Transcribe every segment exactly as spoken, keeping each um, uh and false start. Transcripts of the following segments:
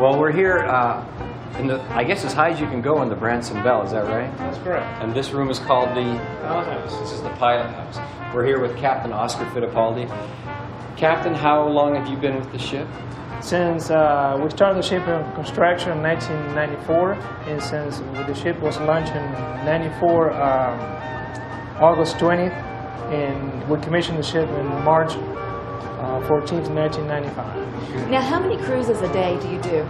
Well, we're here, uh, in the, I guess as high as you can go in the Branson Bell, is that right? That's correct. And this room is called the Pilot House. This is the Pilot House. We're here with Captain Oscar Fittipaldi. Captain, how long have you been with the ship? Since uh, we started the ship in construction in nineteen ninety-four, and since the ship was launched in ninety-four, um, August twentieth, and we commissioned the ship in March uh, fourteenth, nineteen ninety-five. Now, how many cruises a day do you do?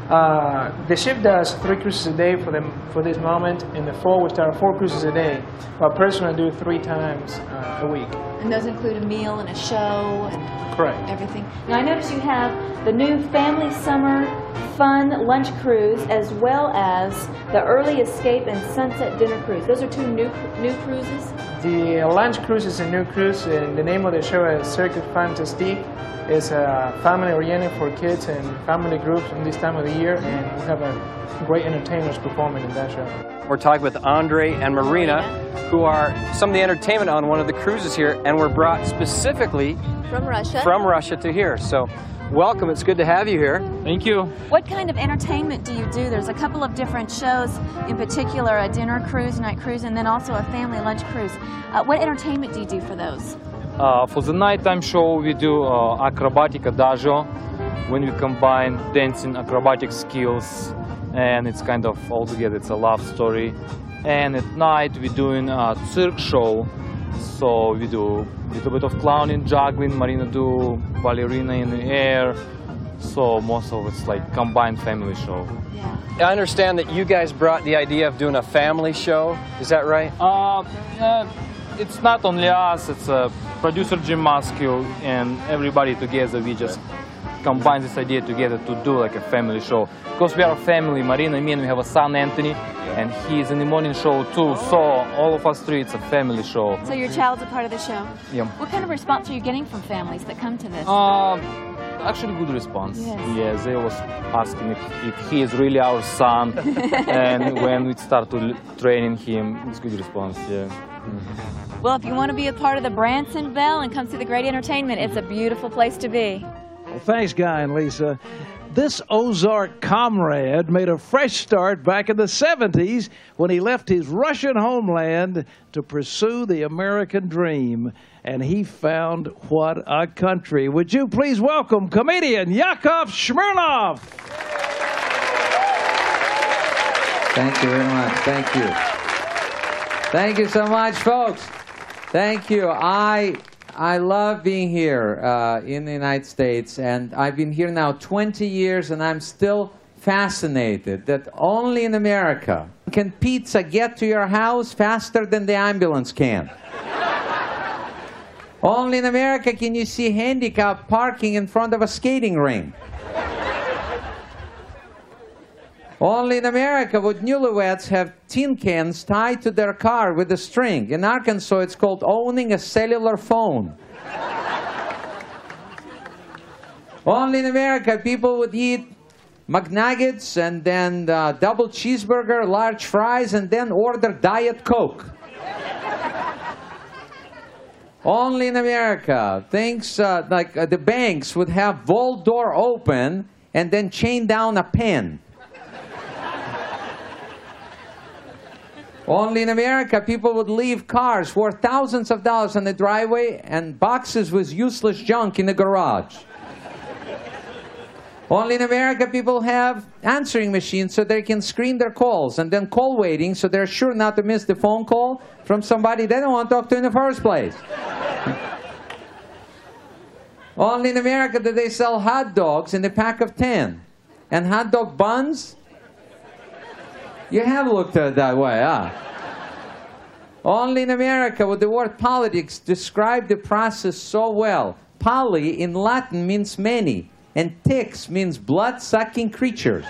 Uh, the ship does three cruises a day for them for this moment. In the fall, we start four cruises a day. But personally, I do three times uh, a week. And those include a meal and a show and Correct. everything. Now, I notice you have the new Family Summer Fun Lunch Cruise, as well as the Early Escape and Sunset Dinner Cruise. Those are two new new cruises. The lunch cruise is a new cruise, and the name of the show is Circuit Fantastique. It's a family-oriented for kids and family groups in this time of the year, and we have a great entertainers performing in that show. We're talking with Andre and Marina, who are some of the entertainment on one of the cruises here, and were brought specifically From Russia. from Russia to here. So, welcome. It's good to have you here. Thank you. What kind of entertainment do you do? There's a couple of different shows, in particular a dinner cruise, night cruise, and then also a family lunch cruise. Uh, what entertainment do you do for those? Uh, for the nighttime show, we do uh, acrobatic adagio, when we combine dancing, acrobatic skills, and it's kind of all together. It's a love story. And at night, we're doing a cirque show, so we do a little bit of clowning, juggling. Marina do ballerina in the air. So most of it's like combined family show. Yeah. I understand that you guys brought the idea of doing a family show. Is that right? Uh, uh, it's not only us, it's uh, producer Jim Muskie and everybody together. We just combine this idea together to do like a family show. Because we are a family, Marina, me, and we have a son, Anthony, and he's in the morning show too. So all of us three, it's a family show. So your child's a part of the show? Yeah. What kind of response are you getting from families that come to this? Uh, actually good response. Yes. Yes, they was asking if, if he is really our son. And when we start to training him, it's good response, yeah. Mm-hmm. Well, if you want to be a part of the Branson Bell and come see the great entertainment, it's a beautiful place to be. Well, thanks, Guy and Lisa. This Ozark comrade made a fresh start back in the seventies when he left his Russian homeland to pursue the American dream. And he found what a country. Would you please welcome comedian Yakov Smirnoff? Thank you very much. Thank you. Thank you so much, folks. Thank you. I I love being here uh, in the United States, and I've been here now twenty years, and I'm still fascinated that only in America can pizza get to your house faster than the ambulance can. Only in America can you see handicap parking in front of a skating rink. Only in America would newlyweds have tin cans tied to their car with a string. In Arkansas, it's called owning a cellular phone. Only in America, people would eat McNuggets and then uh, double cheeseburger, large fries, and then order Diet Coke. Only in America, things uh, like uh, the banks would have vault door open and then chain down a pen. Only in America, people would leave cars worth thousands of dollars on the driveway and boxes with useless junk in the garage. Only in America, people have answering machines so they can screen their calls, and then call waiting so they're sure not to miss the phone call from somebody they don't want to talk to in the first place. Only in America do they sell hot dogs in a pack of ten. And hot dog buns? You have looked at it that way, huh? Only in America would the word politics describe the process so well. Poly in Latin means many, and ticks means blood-sucking creatures.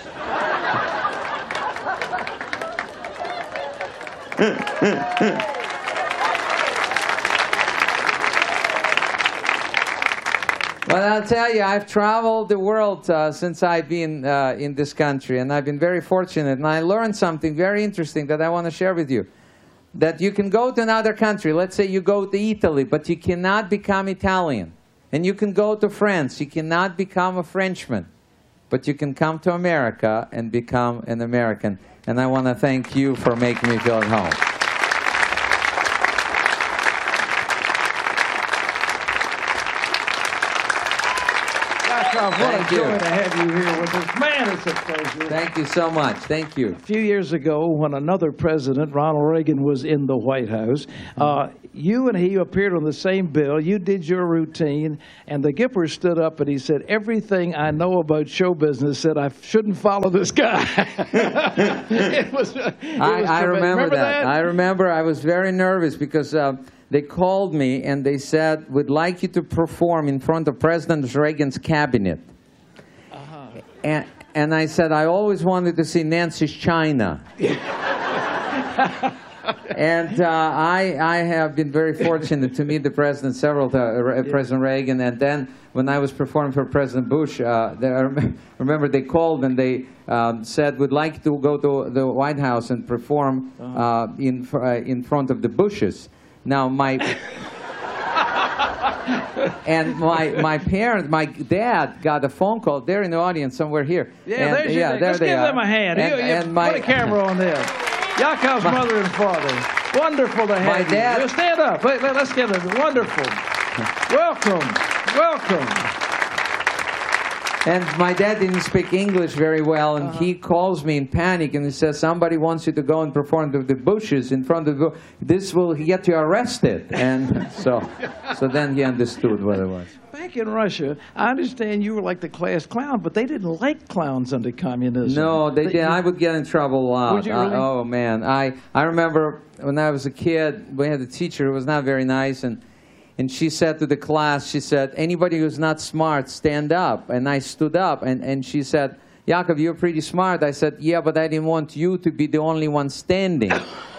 Well, I'll tell you, I've traveled the world uh, since I've been uh, in this country, and I've been very fortunate, and I learned something very interesting that I want to share with you. That you can go to another country, let's say you go to Italy, but you cannot become Italian. And you can go to France, you cannot become a Frenchman. but you can come to America and become an American. And I want to thank you for making me feel at home. Yakov, what Thank a joy you. to have you here with us. Man, it's a pleasure. Thank you so much. Thank you. A few years ago, when another president, Ronald Reagan, was in the White House, uh, you and he appeared on the same bill. You did your routine, and the Gipper stood up and he said, "Everything I know about show business said I shouldn't follow this guy." it was, it I, was I remember, remember that. that. I remember I was very nervous because uh, they called me and they said, "We'd like you to perform in front of President Reagan's cabinet." Uh-huh. And, and I said, "I always wanted to see Nancy's China." And uh, I, I have been very fortunate to meet the president several times, uh, President Reagan. And then when I was performing for President Bush, uh, they, I remember they called and they um, said, "We'd like to go to the White House and perform uh, in, uh, in front of the Bushes." Now, my... And my, my parents, my dad got a phone call. They're in the audience somewhere here. Yeah, and, there's your yeah, thing. there Let's they give are. them a hand. And, You- you and my, put a camera on them. Yakov's My- mother and father. Wonderful to have My you. dad- You stand up. Let, let, let's give it. Wonderful. Welcome. Welcome. And my dad didn't speak English very well, and he calls me in panic, and he says, "Somebody wants you to go and perform to the Bushes in front of the... This will get you arrested." And so, so then he understood what it was. Back in Russia, I understand you were like the class clown, but they didn't like clowns under communism. No, they did. I would get in trouble a lot. Would you really? Uh, oh, man. I, I remember when I was a kid, we had a teacher who was not very nice, and And she said to the class, she said, "Anybody who's not smart, stand up." And I stood up, and, and she said, "Yakov, you're pretty smart." I said, "Yeah, but I didn't want you to be the only one standing."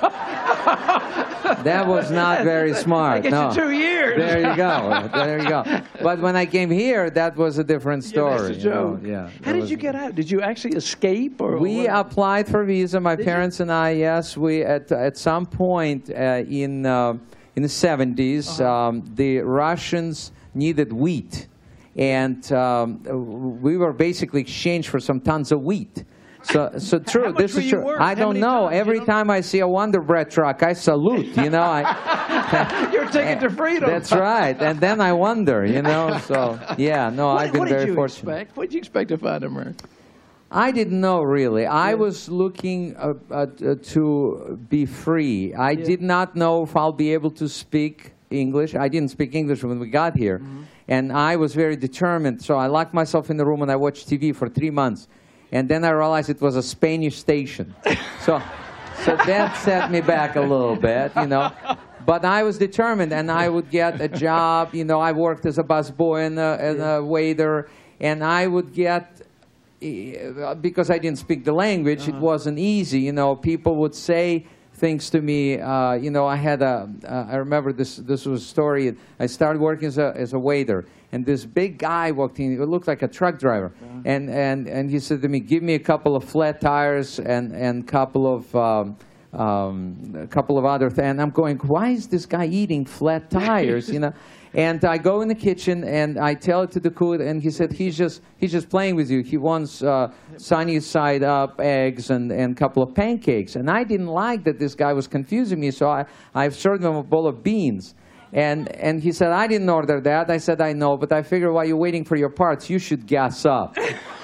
That was not very smart. I get no. you two years. There you go. There you go. But when I came here, that was a different story. Yeah, that's a you know, joke. Yeah. How that did was- you get out? Did you actually escape? Or We what? applied for visa. My Did parents and I. Yes, we at at some point uh, in uh, in the seventies, Uh-huh. um, the Russians needed wheat, and um, we were basically exchanged for some tons of wheat. So, so true. much This were is you true. worth? I How don't many know. times? You Every don't- time I see a Wonder Bread truck, I salute. You know, I. Your ticket to freedom. That's right. And then I wonder. You know. So yeah. No, What, I've been what did very you fortunate. expect? What did you expect to find in America? I didn't know, really. I was looking uh, uh, uh, to be free. I Yeah. did did not know if I'll be able to speak English. I didn't speak English when we got here. Mm-hmm. And I was very determined. So I locked myself in the room and I watched T V for three months. And then I realized it was a Spanish station. so, so that set me back a little bit, you know. But I was determined, and I would get a job. You know, I worked as a busboy and a, and a waiter, and I would get, eh, because I didn't speak the language, it wasn't easy. You know, people would say things to me. Uh, you know, I had a. Uh, I remember this. This was a story. I started working as a as a waiter, and this big guy walked in. He looked like a truck driver, and and and he said to me, "Give me a couple of flat tires and and couple of." Um, um, a couple of other things, and I'm going, why is this guy eating flat tires? You know, and I go in the kitchen and I tell it to the cook, and he said he's just he's just playing with you. He wants uh, sunny side up eggs and and a couple of pancakes, and I didn't like that this guy was confusing me, so I I served him a bowl of beans. And and he said, I didn't order that. I said, I know, but I figure while you're waiting for your parts, you should gas up.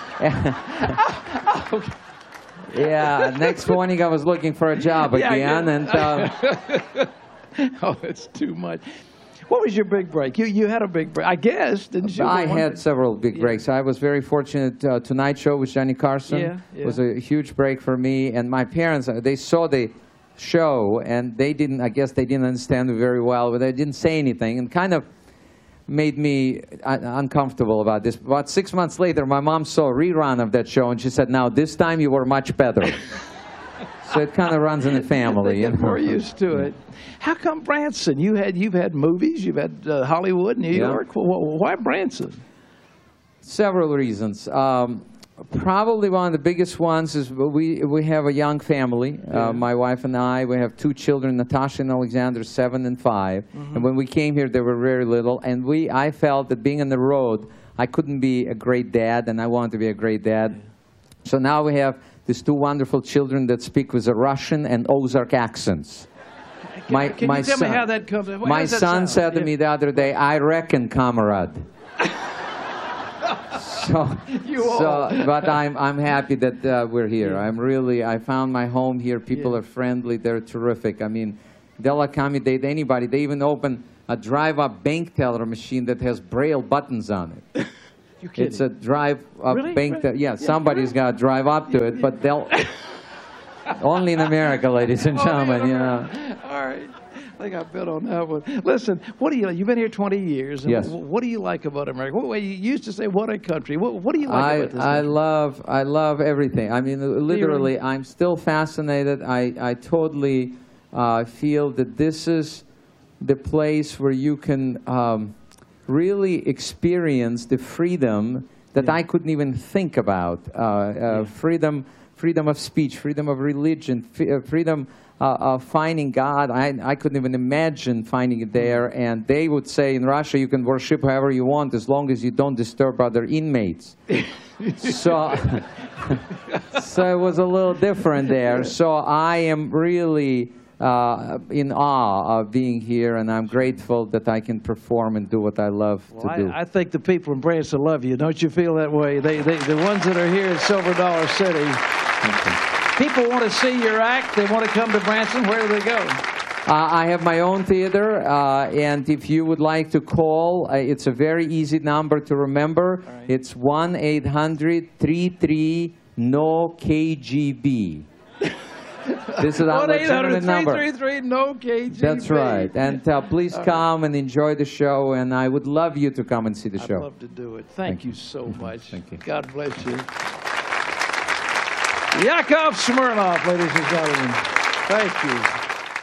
Yeah, next morning I was looking for a job Yeah, again, yeah. and uh, Oh, it's too much. What was your big break? You you had a big break, I guess, didn't you? I One- had several big breaks. I was very fortunate. Uh, Tonight Show with Johnny Carson Yeah, yeah. was a huge break for me, and my parents, uh, they saw the show, and they didn't, I guess they didn't understand me very well, but they didn't say anything, and kind of made me uh, uncomfortable about this. About six months later, my mom saw a rerun of that show, and she said, now, this time you were much better. So it kind of runs in the family. You know? We're used to it. How come Branson? You had you've had movies. You've had uh, Hollywood, New Yeah. York. Wh- wh- Why Branson? Several reasons. Um, probably one of the biggest ones is we we have a young family. Uh, my wife and I. We have two children, Natasha and Alexander, seven and five. And when we came here, they were very little. And we, I felt that being on the road, I couldn't be a great dad, and I wanted to be a great dad. Yeah. So now we have these two wonderful children that speak with a Russian and Ozark accents. Can, my, can my you tell son, me how that comes? How my son sound? said to yeah. me the other day, "I reckon, comrade." so, so, but I'm I'm happy that uh, we're here. Yeah. I'm really I found my home here. People yeah. are friendly. They're terrific. I mean, they'll accommodate anybody. They even open a drive-up bank teller machine that has Braille buttons on it. You're kidding. It's a drive-up really? bank really? teller. Yeah, yeah, somebody's got to drive up to it, but they'll. Only in America, ladies and gentlemen, you know. All right. I think I bet on that one. Listen, what do you you've been here twenty years. And yes. What do you like about America? What, you used to say, what a country. What, what do you like I, about this I country? love, I love everything. I mean, literally, I'm still fascinated. I, I totally uh, feel that this is the place where you can um, really experience the freedom that yeah. I couldn't even think about. Uh, uh, yeah. Freedom. Freedom of speech, freedom of religion, freedom uh, of finding God. I, I couldn't even imagine finding it there. And they would say in Russia, you can worship however you want as long as you don't disturb other inmates. so, so it was a little different there. So I am really uh, in awe of being here, and I'm grateful that I can perform and do what I love well, to do. I, I think the people in Branson love you. Don't you feel that way? They, they, the ones that are here in Silver Dollar City. People want to see your act. They want to come to Branson. Where do they go? Uh, I have my own theater, uh, and if you would like to call, uh, it's a very easy number to remember. Right. It's one eight hundred, three three, N O K G B. This is our legitimate number. one eight hundred, three three three, N O K G B. That's right. And uh, please come and enjoy the show, and I would love you to come and see the I'd show. I'd love to do it. Thank, Thank you so much. Thank you. God bless you. Yakov Smirnoff, ladies and gentlemen. Thank you.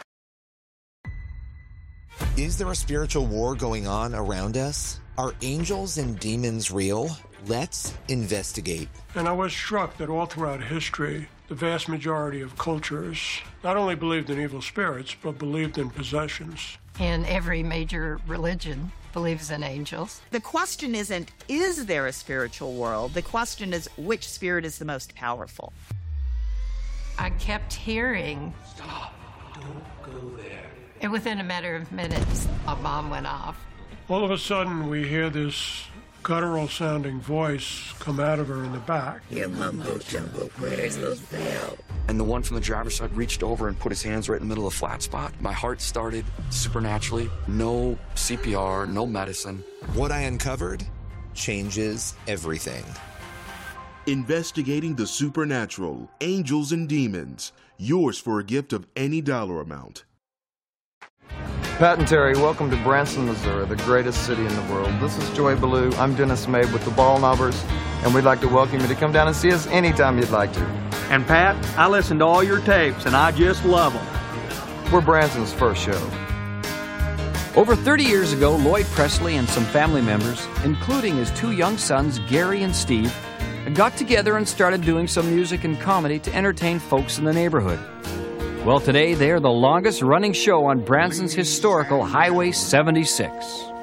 Is there a spiritual war going on around us? Are angels and demons real? Let's investigate. And I was struck that all throughout history, the vast majority of cultures not only believed in evil spirits, but believed in possessions. And every major religion believes in angels. The question isn't, is there a spiritual world? The question is, which spirit is the most powerful? I kept hearing, "Stop, don't go there." And within a matter of minutes, a bomb went off. All of a sudden, we hear this guttural-sounding voice come out of her in the back. Your mumbo-jumbo prayers will fail. And the one from the driver's side reached over and put his hands right in the middle of the flat spot. My heart started supernaturally. No C P R, no medicine. What I uncovered changes everything. Investigating the supernatural, angels and demons. Yours for a gift of any dollar amount. Pat and Terry, welcome to Branson, Missouri, the greatest city in the world. This is Joy Ballou. I'm Dennis Mabe with the Ball Knobbers, and we'd like to welcome you to come down and see us anytime you'd like to. And Pat, I listen to all your tapes, and I just love them. We're Branson's first show. Over thirty years ago, Lloyd Presley and some family members, including his two young sons, Gary and Steve, got together and started doing some music and comedy to entertain folks in the neighborhood. Well, today they're the longest running show on Branson's historical Highway seventy-six.